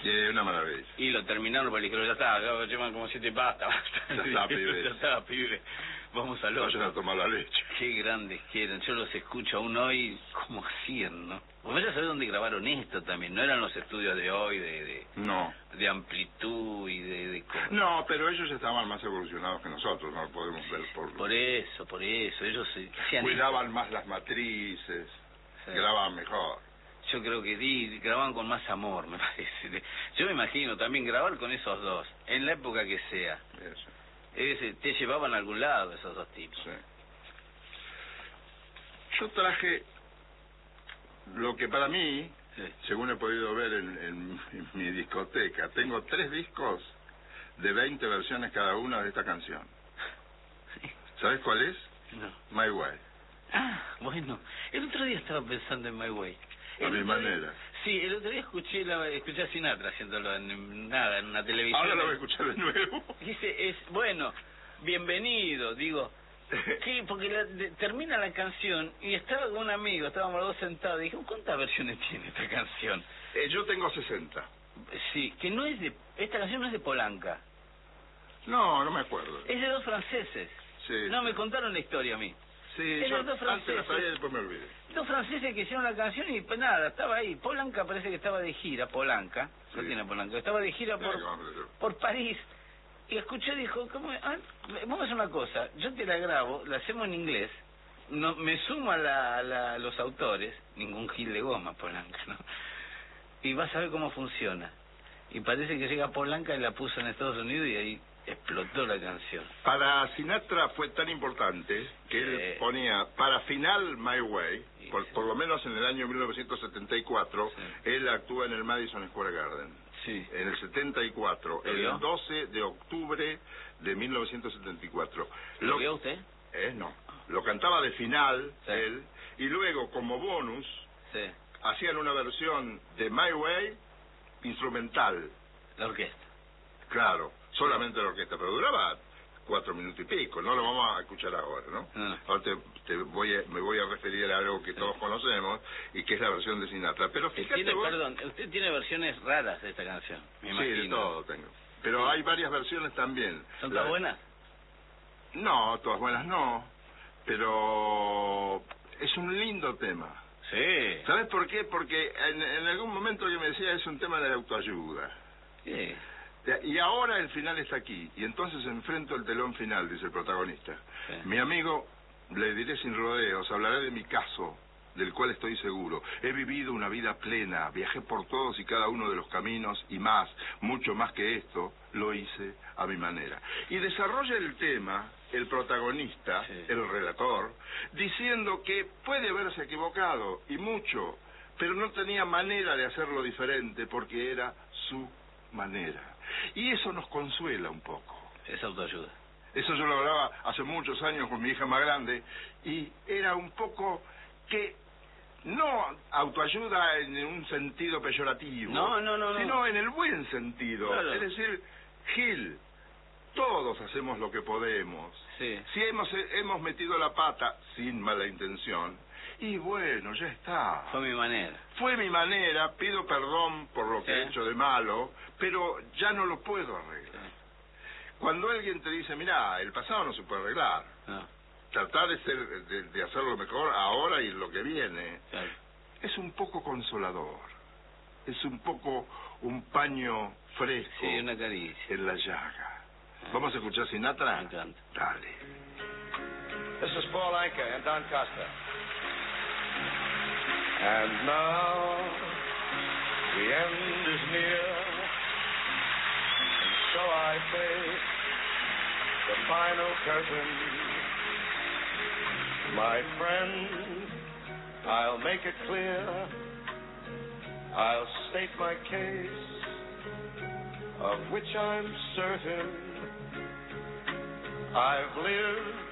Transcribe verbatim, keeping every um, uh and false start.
Y es una maravilla. Y lo terminaron porque dijeron, ya está, ya llevan como siete pastas, basta. Ya está, pibe. Ya está, pibe. Vamos al otro. Vayan a tomar la leche. Qué grandes que eran. Yo los escucho aún hoy, ¿cómo hacían, no? Vos ya sabés dónde grabaron esto también. No eran los estudios de hoy, de... de no. De amplitud y de... de no, pero ellos estaban más evolucionados que nosotros, no lo podemos ver por... Por eso, por eso. Ellos hacían... Cuidaban esto. Más las matrices, sí. Grababan mejor. Yo creo que sí, grababan con más amor, me parece. Yo me imagino también grabar con esos dos, en la época que sea. Eso. Es, te llevaban a algún lado esos dos tipos. Sí. Yo traje lo que para mí, sí. Según he podido ver en, en, en mi discoteca, tengo tres discos de veinte versiones cada una de esta canción. ¿Sabes cuál es? No. My Way. Ah, bueno. El otro día estaba pensando en My Way. A mi manera. Día, sí, el otro día escuché la, escuché a Sinatra haciéndolo en nada, en una televisión. Ahora lo voy a escuchar de nuevo. Dice, es bueno, bienvenido, digo. Sí, porque la, de, termina la canción y estaba con un amigo, estábamos los dos sentados y dije, ¿cuántas versiones tiene esta canción? Eh, yo tengo sesenta. Sí, que no es de, esta canción no es de Polanca. No, no me acuerdo. Es de dos franceses. Sí. No, me contaron la historia a mí. Sí, yo dos antes la sabía y después me olvidé. Dos franceses que hicieron la canción y pues nada, estaba ahí. Polanca parece que estaba de gira, Polanca, sí. No tiene Polanca, estaba de gira por, sí, por París. Y escuché, dijo, ¿cómo? Ah, vamos a hacer una cosa, yo te la grabo, la hacemos en inglés, no, me sumo a la, la, los autores, ningún gil de goma, Polanca, ¿no? Y vas a ver cómo funciona. Y parece que llega Polanca y la puso en Estados Unidos y ahí explotó la canción. Para Sinatra fue tan importante que sí. Él ponía para final My Way, sí, por, sí. por lo menos en el año mil novecientos setenta y cuatro, sí. Él actúa en el Madison Square Garden. Sí. En el setenta y cuatro, el vio? doce de octubre de mil novecientos setenta y cuatro. ¿Lo, ¿Lo vio usted? Eh, no. Lo cantaba de final, sí. Él, y luego como bonus, sí. Hacían una versión de My Way instrumental. La orquesta. Claro. Solamente la orquesta, pero duraba cuatro minutos y pico, no lo vamos a escuchar ahora, ¿no? Ah. Ahora te, te voy a, me voy a referir a algo que sí. Todos conocemos y que es la versión de Sinatra. Pero fíjate tiene, vos... Perdón, usted tiene versiones raras de esta canción, me imagino. Sí, de todo tengo. Pero sí. Hay varias versiones también. ¿Son todas la... buenas? No, todas buenas no, pero es un lindo tema. Sí. ¿Sabes por qué? Porque en, en algún momento que me decía es un tema de autoayuda. Sí. Y ahora el final está aquí, y entonces enfrento el telón final, dice el protagonista. Sí. Mi amigo, le diré sin rodeos, hablaré de mi caso, del cual estoy seguro. He vivido una vida plena, viajé por todos y cada uno de los caminos, y más, mucho más que esto, lo hice a mi manera. Y desarrolla el tema, el protagonista, sí. El relator, diciendo que puede haberse equivocado, y mucho, pero no tenía manera de hacerlo diferente, porque era su manera. Y eso nos consuela un poco. Es autoayuda. Eso yo lo hablaba hace muchos años con mi hija más grande, y era un poco que no autoayuda en un sentido peyorativo, no, no, no, sino no. en el buen sentido. Claro. Es decir, Gil, todos hacemos lo que podemos. Sí. Si hemos, hemos metido la pata sin mala intención, y bueno, ya está. Fue mi manera. Fue mi manera, pido perdón por lo que sí. he hecho de malo, pero ya no lo puedo arreglar. Sí. Cuando alguien te dice, mirá, el pasado no se puede arreglar. No. Tratar de, ser, de, de hacerlo mejor ahora y lo que viene, sí. Es un poco consolador. Es un poco un paño fresco, sí, una caricia en la llaga. Ah. ¿Vamos a escuchar Sinatra? Me encanta. Dale. This is Paul Anka and Don Costa. And now the end is near, and so I face the final curtain. My friend, I'll make it clear, I'll state my case, of which I'm certain. I've lived